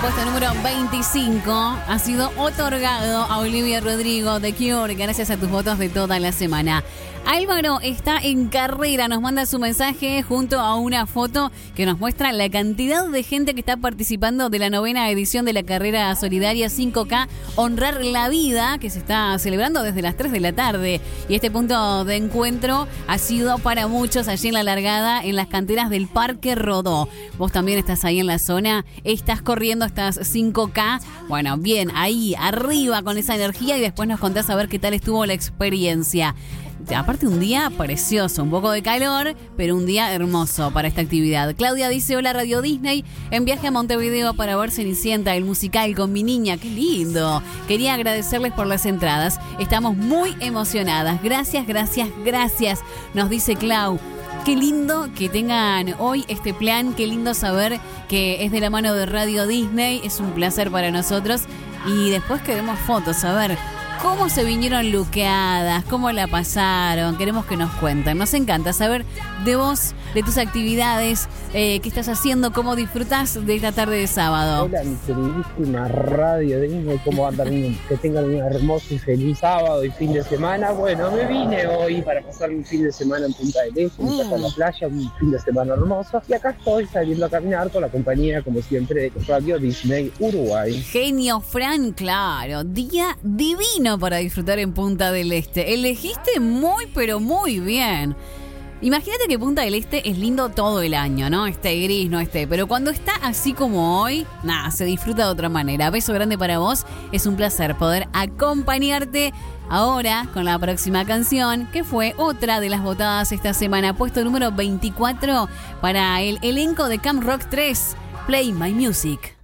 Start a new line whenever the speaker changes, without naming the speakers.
Puesto número 25 ha sido otorgado a Olivia Rodrigo de Cure, gracias a tus votos de toda la semana. Álvaro está en carrera, nos manda su mensaje junto a una foto que nos muestra la cantidad de gente que está participando de la 9ª edición de la carrera solidaria 5K Honrar la Vida, que se está celebrando desde las 3 de la tarde. Y este punto de encuentro ha sido para muchos allí en la largada, en las canteras del Parque Rodó. Vos también estás ahí en la zona, estás corriendo estas 5K. Bueno, bien, ahí arriba con esa energía y después nos contás a ver qué tal estuvo la experiencia. Aparte, un día precioso, un poco de calor, pero un día hermoso para esta actividad. Claudia dice: hola Radio Disney, en viaje a Montevideo para ver Cenicienta, el musical con mi niña. ¡Qué lindo! Quería agradecerles por las entradas, estamos muy emocionadas. Gracias, gracias, gracias, nos dice Clau. Qué lindo que tengan hoy este plan, qué lindo saber que es de la mano de Radio Disney, es un placer para nosotros. Y después queremos fotos, a ver cómo se vinieron luqueadas, cómo la pasaron, queremos que nos cuenten. Nos encanta saber de vos, de tus actividades, qué estás haciendo, cómo disfrutás de esta tarde de sábado.
Hola, mi queridísima Radio Disney, ¿cómo andan? Que tengan un hermoso y feliz sábado y fin de semana. Bueno, me vine hoy para pasar un fin de semana en Punta del Este, en casa de la playa, un fin de semana hermoso. Y acá estoy saliendo a caminar con la compañía, como siempre, de Radio Disney Uruguay.
Genio, Fran, claro, día divino para disfrutar en Punta del Este. Elegiste muy, pero muy bien. Imagínate que Punta del Este es lindo todo el año, ¿no? Esté gris, no esté. Pero cuando está así como hoy, nada, se disfruta de otra manera. Beso grande para vos. Es un placer poder acompañarte ahora con la próxima canción, que fue otra de las votadas esta semana. Puesto número 24 para el elenco de Camp Rock 3, Play My Music.